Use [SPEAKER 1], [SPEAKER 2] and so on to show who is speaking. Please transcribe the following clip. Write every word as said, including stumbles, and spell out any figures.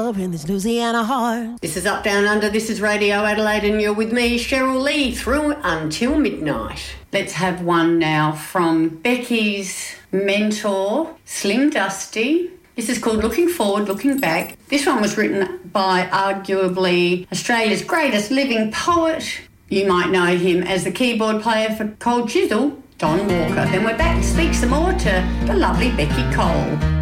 [SPEAKER 1] love in this Louisiana heart.
[SPEAKER 2] This is Up, Down, Under. This is Radio Adelaide, and you're with me, Cheryl Lee, through until midnight. Let's have one now from Becky's mentor, Slim Dusty. This is called Looking Forward, Looking Back. This one was written by arguably Australia's greatest living poet. You might know him as the keyboard player for Cold Chisel, Don Walker. Then we're back to speak some more to the lovely Becky Cole.